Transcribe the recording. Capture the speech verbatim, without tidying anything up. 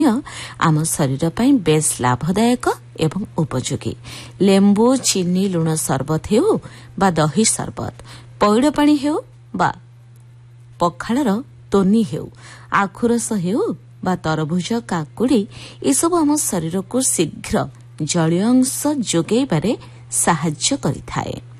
आम शरीर ପାଇଁ बेस लाभदायक एवं उपयोगी। लेंबू चीनी लुण सरबत हेउ बा दही सरबत, पइड पानी हेउ बा पखाळर तोनी हेउ, आखुरस हेउ बा तरभुज काकुड़ी एसबु आम शरीर को शीघ्र जलीय अंश जोगाइबारे साहाय्य करिथाए।